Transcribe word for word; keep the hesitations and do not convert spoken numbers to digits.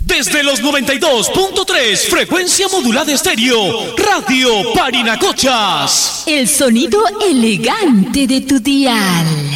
Desde los noventa y dos punto tres, frecuencia modulada estéreo, Radio Parinacochas. El sonido elegante de tu dial.